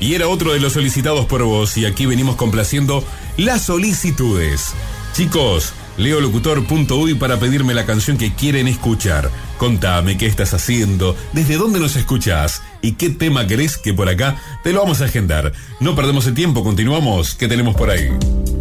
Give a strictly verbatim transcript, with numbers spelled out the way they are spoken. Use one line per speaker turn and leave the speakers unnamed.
Y era otro de los solicitados por vos, y aquí venimos complaciendo las solicitudes. Chicos, leolocutor punto uy para pedirme la canción que quieren escuchar. Contame qué estás haciendo, desde dónde nos escuchás y qué tema querés que por acá te lo vamos a agendar. No perdemos el tiempo, continuamos. ¿Qué tenemos por ahí?